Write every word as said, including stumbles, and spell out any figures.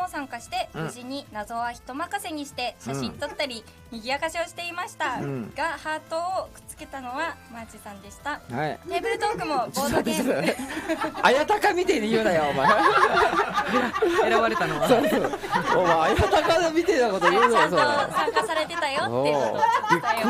も参加して、無事に謎は人任せにして写真撮ったり、賑やかしをしていました、うん、がハートをくっつけたのはマーチさんでした、はい、テーブルトークもボードゲームあやたかみてえに言うなよお前選ばれたのはそうそうお前あやたかみてえなこと言うなよちゃんと参加されてたよっていうことを伝えよう